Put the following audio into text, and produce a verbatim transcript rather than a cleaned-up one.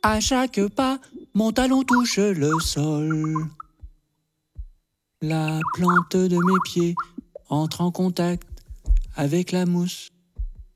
À chaque pas, mon talon touche le sol. La plante de mes pieds entre en contact avec la mousse.